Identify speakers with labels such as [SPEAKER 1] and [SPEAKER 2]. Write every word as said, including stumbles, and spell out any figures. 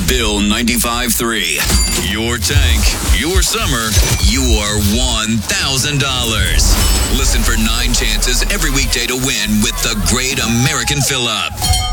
[SPEAKER 1] Bill ninety-five three. Your tank, your summer, your one thousand dollars. Listen for nine chances every weekday to win with the Great American Fill-Up.